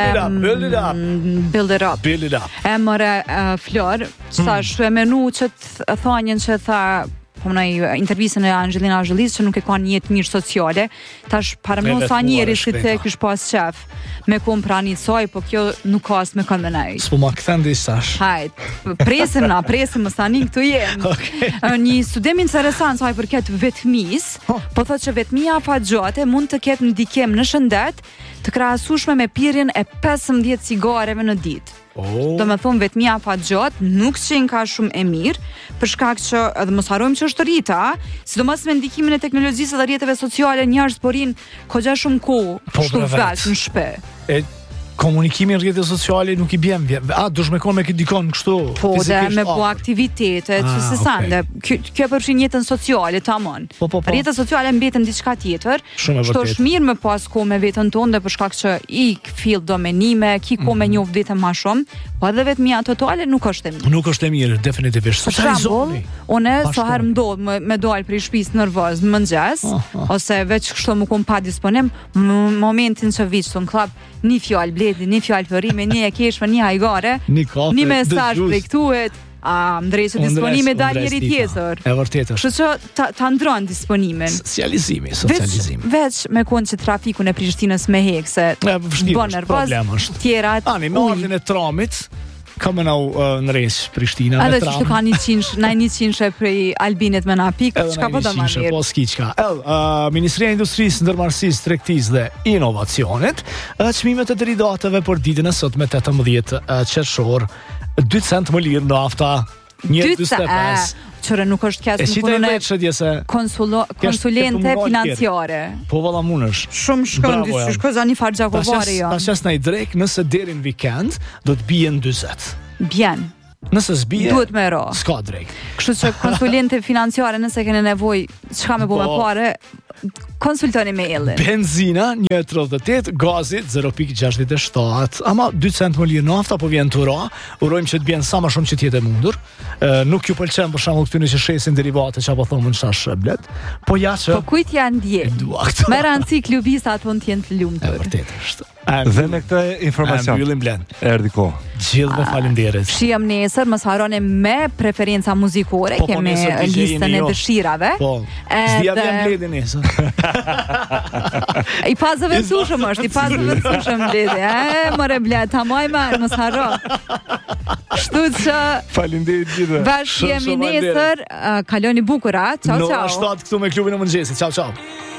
Build it up. E mëre Flor, që e menu që të thonjën që tha po në intervistën e Angelina Jolis që nuk e ka një jetë mirë sociale, tash paramëno sa njeri që te kish pas qef me kom prani soj, po kjo nuk ka as me kanë me nej. S'po ma këthen dhe isash. Hajt, presim më stani këtu jem. Një studim interesant saj përket vetmis, po thot që vetmia afatgjatë mund të ketë ndikim në shëndet të krahasueshme me pirjen e 15 cigareve në ditë. Do me thonë vetmia afatgjatë nuk qenë ka shumë e mirë, për shkak që edhe mos harrojmë që është rrita, sidomos me ndikimin e teknologjisë dhe rrjeteve sociale, njerëz porin kogja shumë kohë shtu vetë në shtëpi. Komunikimin rrjetet sociale nuk i bjem dush me konë me këtë dikon kështu po dhe me po aktivitete që se sande kjo përfshin jetën sociale tamam. Rrjetet sociale mbeten diçka tjetër, kështu është mirë me pas kohë me veten tonë dhe për shkak që i fill domenime, ki kohë me njoft vetëm më shumë, po edhe vetmia totale nuk është e mirë. Nuk është e mirë, definitivisht. Socializoni. Unë sa herë ndodh me dal prej shtëpisë nervoz në mëngjes, ose veç kështu më kom pa disponim, momentin që viç ton klub, një fjalë bledi, një fjalë përime, një e keshme, një hajgare, një mesazh prej këtuhet, ndrejse disponime dal njëri tjetër. E vërtetë është. Kështu që ta ndron disponimin. Socializimi. Veç me konë që trafikun e Prishtinës me hekse, bën nervoz, tjerat. Me ardhin e tramit, ka me në resh Prishtina me tram. Edhe që ka 100 prej Albinit me na pikë, çka po do ma mirë. Po s'ki qka. Ministria e Industrisë, Ndërmarrësisë, Tregtisë dhe Inovacionit, çmimet e derivateve për ditën e sotme 18 qershor, 2 cent më lirë nafta, 1.45. Qëre nuk është kjasë në punën e konsulente financiare. Po valla munësh. Shumë shkëndi, që shkoza një farë gjakovari jo. Ta qes në i drejk, nëse deri në weekend, do të bijen 20. Bjen. Nëse s'bije, duhet me ro. S'ka drejk. Kështu që konsulente financiare, nëse kene nevoj, çka me bo me pare, konsultoni me Ellin. Benzina 1.38, gazit 0.67, ama 2 cent më lirë nafta, po vjen të ra, urojmë që të bjen sa më shumë që t'jetë e mundur. Nuk ju pëlqen për shembull këtyne që shesin derivate që apo thonë në shash blet, po ja që po kujt janë ndjen. Me rëndësi klubistat mund të jenë të lumtur. Vërtet është. Dhe me këtë informacion erdhi kohë. Gjithë faleminderit. Shihem nesër, mos harroni me preferenca muzikore, kemi listën e dëshirave. Po. S'dia vjen bledi nesër. I pazëve sushëm është, i pazëve sushëm bledi. More bled, ta mojma, mos harro. Kështu që faleminderit gjithë. Bashkë jemi nesër, kaloni bukura. Ciao ciao. Në 7 këtu me klubin e mëngjesit. Ciao ciao.